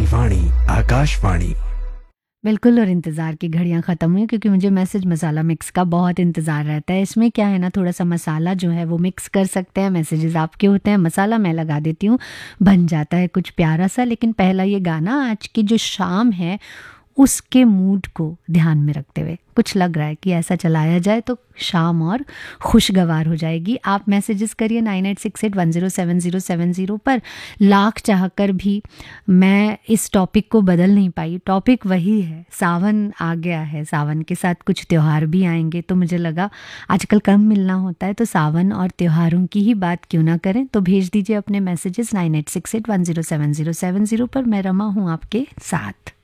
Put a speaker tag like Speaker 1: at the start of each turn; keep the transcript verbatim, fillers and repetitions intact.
Speaker 1: वाणी आकाशवाणी।
Speaker 2: बिल्कुल, और इंतज़ार की घड़ियां ख़त्म हुई क्योंकि मुझे मैसेज मसाला मिक्स का बहुत इंतज़ार रहता है। इसमें क्या है ना, थोड़ा सा मसाला जो है वो मिक्स कर सकते हैं, मैसेजेस आपके होते हैं, मसाला मैं लगा देती हूँ, बन जाता है कुछ प्यारा सा। लेकिन पहला ये गाना आज की जो शाम है उसके मूड को ध्यान में रखते हुए कुछ लग रहा है कि ऐसा चलाया जाए तो शाम और खुशगवार हो जाएगी। आप मैसेजेस करिए nine eight six eight one zero seven zero seven zero पर। लाख चाहकर भी मैं इस टॉपिक को बदल नहीं पाई। टॉपिक वही है, सावन आ गया है, सावन के साथ कुछ त्यौहार भी आएंगे, तो मुझे लगा आजकल कम मिलना होता है तो सावन और त्योहारों की ही बात क्यों ना करें। तो भेज दीजिए अपने messages nine eight six eight one zero seven zero seven zero पर। मैं रमा हूँ आपके साथ।